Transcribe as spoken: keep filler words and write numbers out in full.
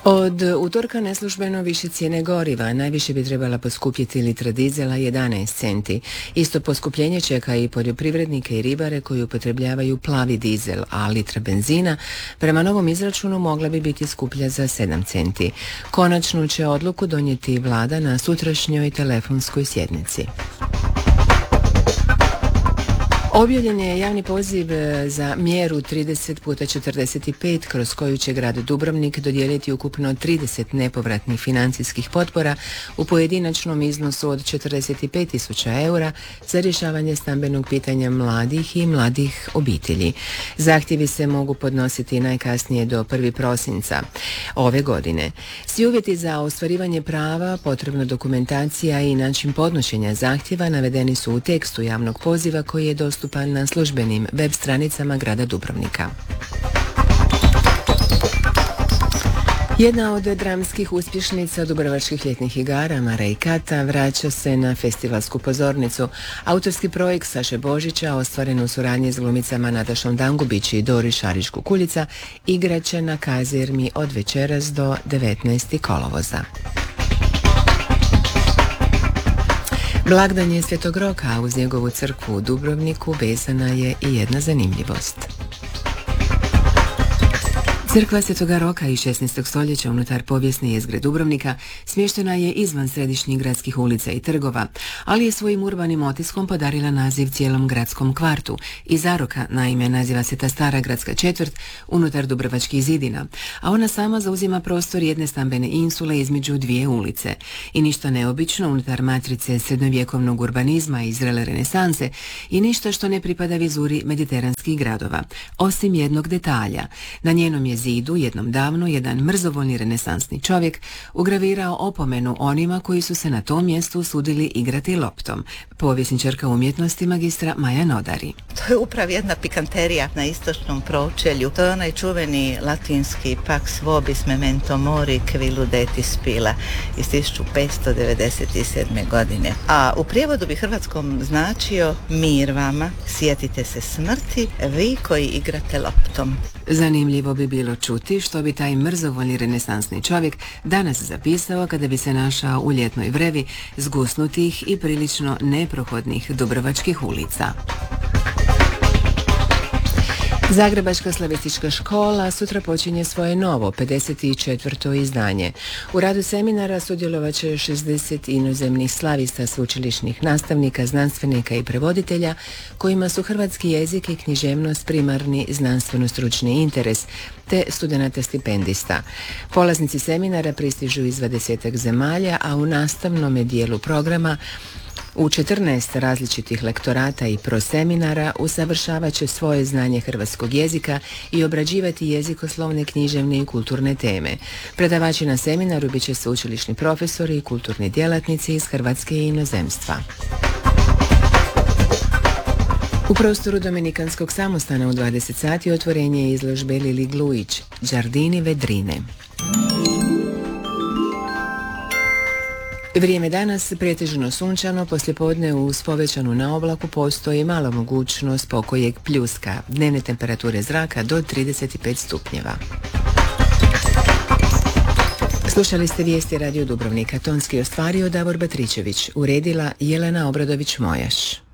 Od utorka neslužbeno više cijene goriva, najviše bi trebala poskupjeti litra dizela jedanaest centi. Isto poskupljenje čeka i poljoprivrednike i ribare koji upotrebljavaju plavi dizel, a litra benzina prema novom izračunu mogla bi biti skuplja za sedam centi. Konačnu će odluku donijeti vlada na sutrašnjoj telefonskoj sjednici. Objavljen je javni poziv za mjeru trideset puta četrdeset pet kroz koju će grad Dubrovnik dodijeliti ukupno trideset nepovratnih financijskih potpora u pojedinačnom iznosu od četrdeset pet tisuća eura za rješavanje stambenog pitanja mladih i mladih obitelji. Zahtjevi se mogu podnositi najkasnije do prvog prosinca ove godine. Svi uvjeti za ostvarivanje prava, potrebna dokumentacija i način podnošenja zahtjeva navedeni su u tekstu javnog poziva koji je dostupan na službenim web stranicama grada Dubrovnika. Jedna od dramskih uspješnica dubrovačkih ljetnih igara, Mara i Kata, vraća se na festivalsku pozornicu. Autorski projekt Saše Božića, ostvaren u suradnji s glumicama Natašom Dangubić i Dori Šarić-Kukuljica, igraće na Kazirmi od večeras do devetnaestog kolovoza. Blagdan je Svetog Roka, a uz njegovu crkvu u Dubrovniku vezana je i jedna zanimljivost. Crkva Svetoga Roka iz šesnaestog stoljeća unutar povijesne jezgre Dubrovnika smještena je izvan središnjih gradskih ulica i trgova, ali je svojim urbanim otiskom podarila naziv cijelom gradskom kvartu. Iz Zaroka, naime, naziva se ta stara gradska četvrt unutar Dubrovačkih zidina, a ona sama zauzima prostor jedne stambene insule između dvije ulice. I ništa neobično unutar matrice srednjovjekovnog urbanizma i zrele renesanse i ništa što ne pripada vizuri mediteranskih gradova, osim jednog detalja. Na njenom je zidu jednom davno jedan mrzovoljni renesansni čovjek ugravirao opomenu onima koji su se na tom mjestu usudili igrati loptom. Povjesničarka umjetnosti magistra Maja Nodari. To je upravo jedna pikanterija na istočnom pročelju. To je onaj čuveni latinski pax vobis memento mori qui ludeti spila iz tisuću petsto devedeset sedme. godine. A u prijevodu bi hrvatskom značio mir vama, sjetite se smrti, vi koji igrate loptom. Zanimljivo bi bilo čuti što bi taj mrzovoljni renesansni čovjek danas zapisao kada bi se našao u ljetnoj vrevi zgusnutih i prilično neprohodnih dubrovačkih ulica. Zagrebačka slavistička škola sutra počinje svoje novo, pedeset četvrto izdanje. U radu seminara sudjelovat će šezdeset inozemnih slavista, sveučilišnih nastavnika, znanstvenika i prevoditelja, kojima su hrvatski jezik i književnost primarni znanstveno-stručni interes, te studenata stipendista. Polaznici seminara pristižu iz dvadesetak zemalja, a u nastavnom dijelu programa u četrnaest različitih lektorata i proseminara usavršavat će svoje znanje hrvatskog jezika i obrađivati jezikoslovne, književne i kulturne teme. Predavači na seminaru bit će sveučilišni profesori i kulturni djelatnici iz Hrvatske i inozemstva. U prostoru Dominikanskog samostana u dvadeset sati otvorenje je izložbe Lili Glujić, Đardini Vedrine. Vrijeme danas pretežno sunčano, poslijepodne uz povećanu na oblaku postoji mala mogućnost pokojeg pljuska, dnevne temperature zraka do trideset pet stupnjeva. Slušali ste vijesti Radio Dubrovnika, tonski ostvario Davor Batričević, uredila Jelena Obradović-Mojaš.